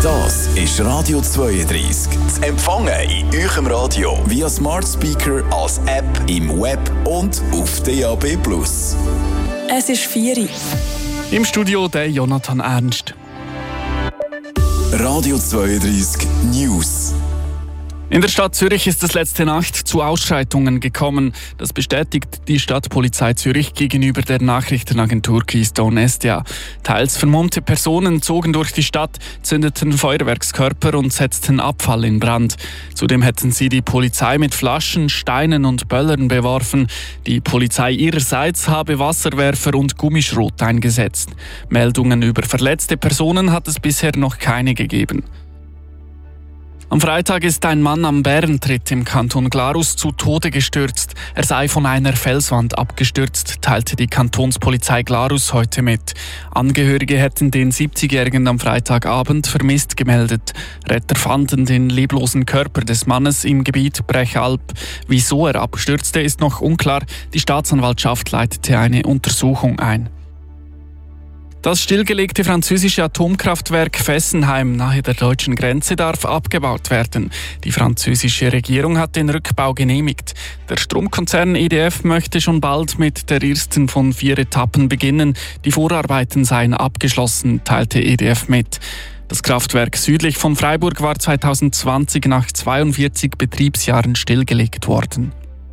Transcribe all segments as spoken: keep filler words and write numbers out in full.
Das ist Radio zweiunddreißig. Zu empfangen in eurem Radio via Smart Speaker, als App, im Web und auf D A B Plus. Es ist vier Uhr. Im Studio der Jonathan Ernst. Radio zweiunddreißig News. In der Stadt Zürich ist es letzte Nacht zu Ausschreitungen gekommen. Das bestätigt die Stadtpolizei Zürich gegenüber der Nachrichtenagentur Keystone S D A. Teils vermummte Personen zogen durch die Stadt, zündeten Feuerwerkskörper und setzten Abfall in Brand. Zudem hätten sie die Polizei mit Flaschen, Steinen und Böllern beworfen. Die Polizei ihrerseits habe Wasserwerfer und Gummischrot eingesetzt. Meldungen über verletzte Personen hat es bisher noch keine gegeben. Am Freitag ist ein Mann am Bärentritt im Kanton Glarus zu Tode gestürzt. Er sei von einer Felswand abgestürzt, teilte die Kantonspolizei Glarus heute mit. Angehörige hätten den siebzigjährigen am Freitagabend vermisst gemeldet. Retter fanden den leblosen Körper des Mannes im Gebiet Brechalp. Wieso er abstürzte, ist noch unklar. Die Staatsanwaltschaft leitete eine Untersuchung ein. Das stillgelegte französische Atomkraftwerk Fessenheim nahe der deutschen Grenze darf abgebaut werden. Die französische Regierung hat den Rückbau genehmigt. Der Stromkonzern E D F möchte schon bald mit der ersten von vier Etappen beginnen. Die Vorarbeiten seien abgeschlossen, teilte E D F mit. Das Kraftwerk südlich von Freiburg war zweitausendzwanzig nach zweiundvierzig Betriebsjahren stillgelegt worden.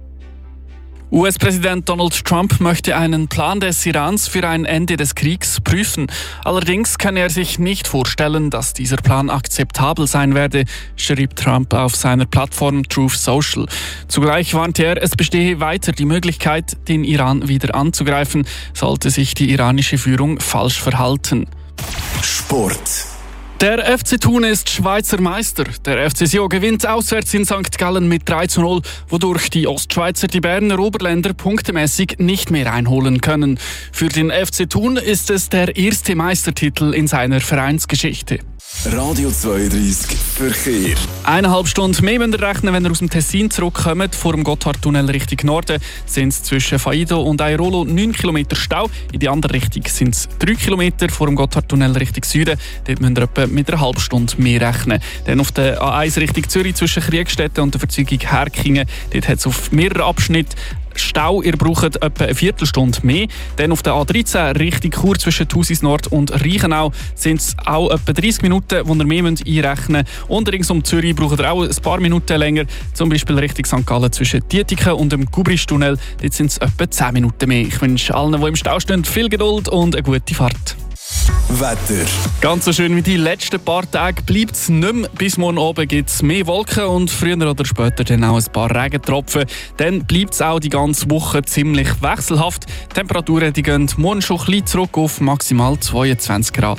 U S-Präsident Donald Trump möchte einen Plan des Irans für ein Ende des Kriegs prüfen. Allerdings kann er sich nicht vorstellen, dass dieser Plan akzeptabel sein werde, schrieb Trump auf seiner Plattform Truth Social. Zugleich warnte er, es bestehe weiter die Möglichkeit, den Iran wieder anzugreifen, sollte sich die iranische Führung falsch verhalten. Sport. Der F C Thun ist Schweizer Meister. Der F C Sion gewinnt auswärts in Sankt Gallen mit drei zu null, wodurch die Ostschweizer die Berner Oberländer punktemäßig nicht mehr einholen können. Für den F C Thun ist es der erste Meistertitel in seiner Vereinsgeschichte. Radio zweiunddreißig Verkehr. Eineinhalb Stunden mehr müsst ihr rechnen, wenn ihr aus dem Tessin zurückkommt. Vor dem Gotthardtunnel Richtung Norden sind es zwischen Faido und Airolo neun Kilometer Stau. In die andere Richtung sind es drei Kilometer. Vor dem Gotthardtunnel Richtung Süden. Dort müsst ihr etwa mit einer halben Stunde mehr rechnen. Dann auf der A eins Richtung Zürich zwischen Kriegstetten und der Verzeugung Herkingen. Dort hat es auf mehreren Abschnitten Stau, ihr braucht etwa eine Viertelstunde mehr. Dann auf der A dreizehn Richtung Chur zwischen Thusis Nord und Reichenau sind es auch etwa dreißig Minuten, die ihr mehr einrechnen müsst. Und rings um Zürich braucht ihr auch ein paar Minuten länger, zum Beispiel Richtung Sankt Gallen zwischen Dietiken und dem Gubristunnel. Dort sind es etwa zehn Minuten mehr. Ich wünsche allen, die im Stau stehen, viel Geduld und eine gute Fahrt. Wetter. Ganz so schön wie die letzten paar Tage bleibt es nicht mehr. Bis morgen oben gibt es mehr Wolken und früher oder später dann auch ein paar Regentropfen. Dann bleibt es auch die ganze Woche ziemlich wechselhaft. Die Temperaturen die gehen morgen schon ein bisschen zurück auf maximal zweiundzwanzig Grad.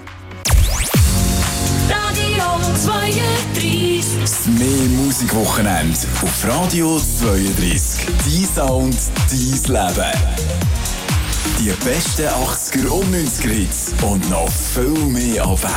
Radio zweiunddreißig. Das mehr Musikwochenende auf Radio zweiunddreißig. Dein Sound, dein Leben. Die besten achtziger und neunziger Hits und noch viel mehr auf